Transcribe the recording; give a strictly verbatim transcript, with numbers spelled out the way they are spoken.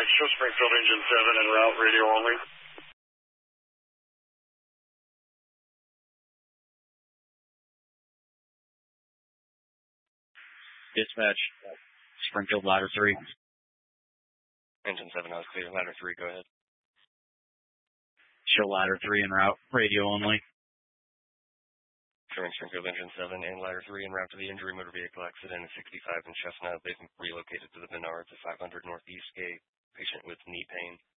show Springfield Engine seven en route, radio only. Dispatch, Springfield ladder three. Engine seven, I was clear. Ladder three, go ahead. Show ladder three en route, radio only. Showing Springfield Engine seven and ladder three en route to the injury motor vehicle accident at sixty-five in Chestnut. They've been relocated to the Menards at five hundred Northeast Gate. Patient with knee pain.